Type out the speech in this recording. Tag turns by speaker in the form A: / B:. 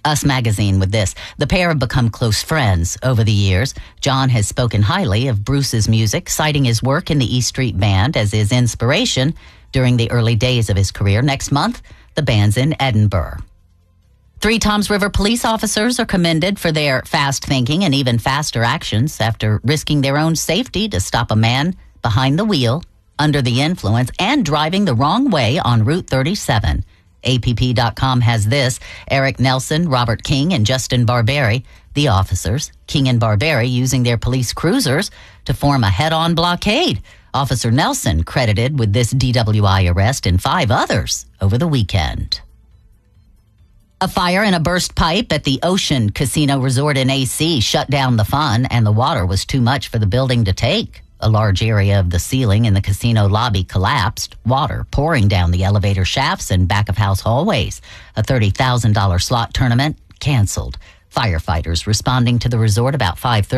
A: Us Magazine with this. The pair have become close friends over the years. John has spoken highly of Bruce's music, citing his work in the E Street Band as his inspiration during the early days of his career. Next month, the band's in Edinburgh. 3 Toms River police officers are commended for their fast thinking and even faster actions after risking their own safety to stop a man behind the wheel, under the influence, and driving the wrong way on Route 37. APP.com has this. Eric Nelson, Robert King, and Justin Barberi, the officers, King and Barberi, using their police cruisers to form a head-on blockade. Officer Nelson credited with this DWI arrest and 5 others over the weekend. A fire in a burst pipe at the Ocean Casino Resort in AC shut down the fun, and the water was too much for the building to take. A large area of the ceiling in the casino lobby collapsed, water pouring down the elevator shafts and back-of-house hallways. A $30,000 slot tournament canceled. Firefighters responding to the resort about 5:30